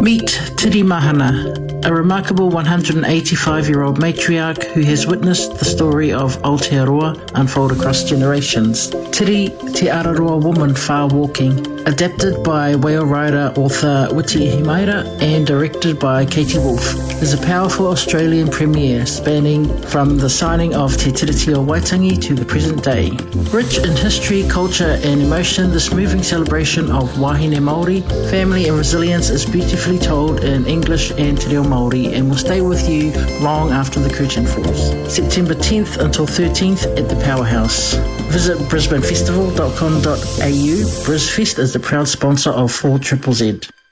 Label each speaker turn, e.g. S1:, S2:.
S1: Meet Tiri Mahana, a remarkable 185-year-old matriarch who has witnessed the story of Aotearoa unfold across generations. Tiri, Te Araroa Woman Far Walking, adapted by whale rider author Witi Himaira and directed by Katie Wolf, is a powerful Australian premiere spanning from the signing of Te Tiriti o Waitangi to the present day. Rich in history, culture and emotion, this moving celebration of wahine Māori, family and resilience is beautifully told in English and Te Reo Māori and will stay with you long after the curtain falls. September 10th until 13th at the Powerhouse. Visit brisbanefestival.com.au. BrisFest is the proud sponsor of 4ZZZ.